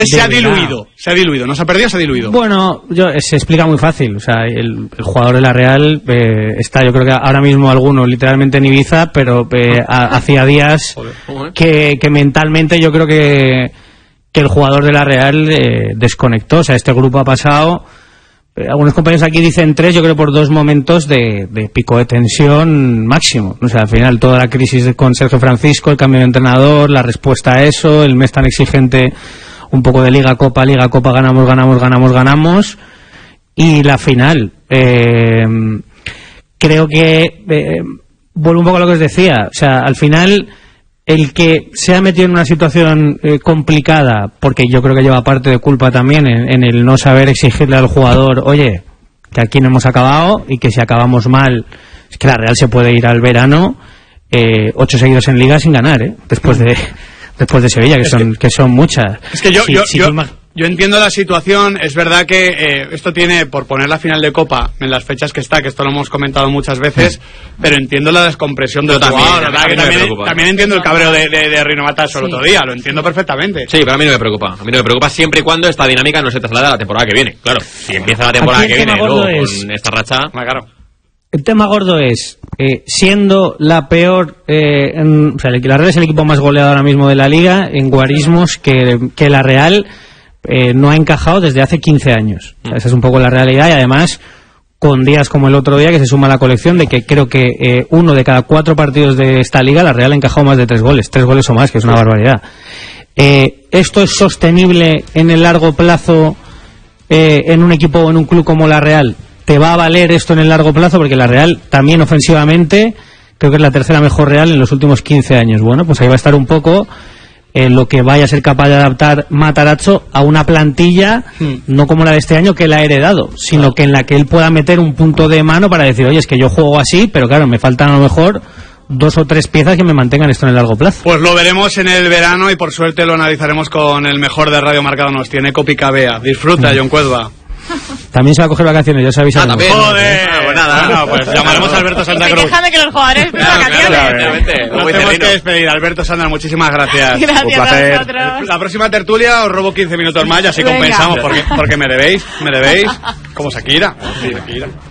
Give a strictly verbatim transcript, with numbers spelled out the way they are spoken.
Se ha diluido, se ha diluido, no se ha perdido, se ha diluido. Bueno, yo, se explica muy fácil. O sea, el, el jugador de la Real eh, está, yo creo que ahora mismo alguno literalmente en Ibiza, pero eh, a, hacía días que, que mentalmente yo creo que, que el jugador de la Real eh, desconectó. O sea, este grupo ha pasado, eh, algunos compañeros aquí dicen tres, yo creo por dos momentos de, de pico de tensión máximo. O sea, al final toda la crisis con Sergio Francisco, el cambio de entrenador, la respuesta a eso, el mes tan exigente, un poco de Liga, Copa, Liga, Copa, ganamos, ganamos, ganamos, ganamos, y la final. Eh, creo que, eh, vuelvo un poco a lo que os decía, o sea, al final, el que se ha metido en una situación eh, complicada, porque yo creo que lleva parte de culpa también en, en el no saber exigirle al jugador, oye, que aquí no hemos acabado, y que si acabamos mal, es que la Real se puede ir al verano, eh, ocho seguidos en Liga sin ganar, ¿eh? Después de... después de Sevilla, que son, que, que son muchas. Es que yo, si, yo, si yo, tú... yo entiendo la situación. Es verdad que eh, esto tiene, por poner la final de Copa en las fechas que está, que esto lo hemos comentado muchas veces, pero entiendo la descompresión del jugador, ¿verdad? Que también, también entiendo el cabreo de, de, de Rino Matas el sí. otro día, lo entiendo perfectamente. Sí, pero a mí no me preocupa. A mí no me preocupa siempre y cuando esta dinámica no se traslada a la temporada que viene. Claro, si empieza la temporada que viene luego es... con esta racha... Ah, claro. El tema gordo es, eh, siendo la peor, eh, en, o sea, la Real es el equipo más goleado ahora mismo de la Liga, en guarismos, que, que la Real eh, no ha encajado desde hace quince años. O sea, esa es un poco la realidad, y además con días como el otro día que se suma a la colección de que creo que eh, uno de cada cuatro partidos de esta Liga la Real ha encajado más de tres goles, tres goles o más, que es una barbaridad. Eh, ¿Esto es sostenible en el largo plazo eh, en un equipo o en un club como la Real? ¿Te va a valer esto en el largo plazo? Porque la Real también ofensivamente creo que es la tercera mejor Real en los últimos quince años. Bueno, pues ahí va a estar un poco eh, lo que vaya a ser capaz de adaptar Matarazzo a una plantilla hmm. no como la de este año que la ha heredado, sino claro. que en la que él pueda meter un punto de mano para decir, oye, es que yo juego así, pero claro, me faltan a lo mejor dos o tres piezas que me mantengan esto en el largo plazo. Pues lo veremos en el verano y por suerte lo analizaremos con el mejor de Radio Marca Donosti, Eneco Picabea. Disfruta, hmm. John Cuedva. También se va a coger vacaciones, ya os aviso. Ah, también. Joder, ah, pues nada, no, pues llamaremos a Alberto Santa Cruz. Déjame que los jugadores piden claro, vacaciones. Claro, claro, Nos tenemos que despedir. Alberto Sandra, muchísimas gracias. Gracias un placer. a vosotros. La próxima tertulia os robo quince minutos más y así Venga. compensamos, porque, porque me debéis, me debéis, como Shakira. Sí, Shakira.